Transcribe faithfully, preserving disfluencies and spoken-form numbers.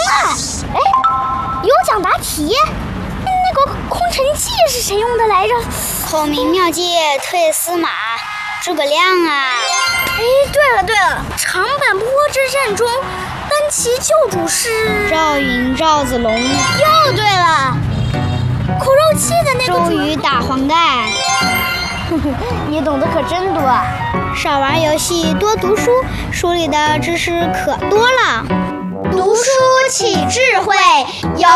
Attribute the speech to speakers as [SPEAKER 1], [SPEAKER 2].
[SPEAKER 1] 了！哎，有奖答题，那个空城计是谁用的来着？
[SPEAKER 2] 孔明妙计退司马，诸葛亮啊！
[SPEAKER 1] 哎，对了对了，长坂坡之战中，单骑救主是
[SPEAKER 2] 赵云、赵子龙。
[SPEAKER 1] 又对了，苦肉计的那个
[SPEAKER 2] 周瑜打黄盖。
[SPEAKER 1] 你懂得可真多。
[SPEAKER 2] 少玩游戏，多读书，书里的知识可多了。
[SPEAKER 1] 读书起智慧，有